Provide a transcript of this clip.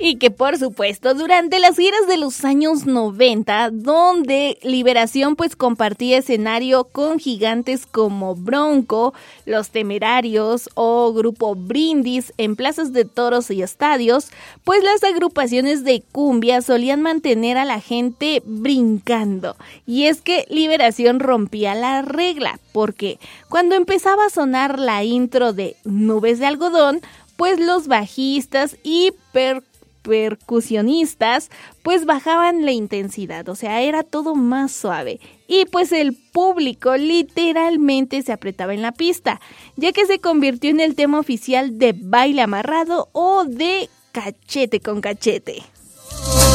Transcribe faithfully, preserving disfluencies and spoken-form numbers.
Y que por supuesto, durante las giras de los años noventa, donde Liberación pues compartía escenario con gigantes como Bronco, Los Temerarios o Grupo Brindis en plazas de toros y estadios, pues las agrupaciones de cumbia solían mantener a la gente brincando. Y es que Liberación rompía la regla, porque cuando empezaba a sonar la intro de Nubes de Algodón, pues los bajistas y per percusionistas pues bajaban la intensidad, o sea, era todo más suave y pues el público literalmente se apretaba en la pista, ya que se convirtió en el tema oficial de Baile Amarrado o de Cachete con Cachete.